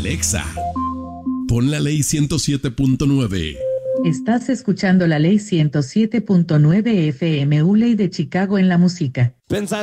Alexa, pon la ley 107.9. Estás escuchando la ley 107.9 FM, ley de Chicago en la música. Pensar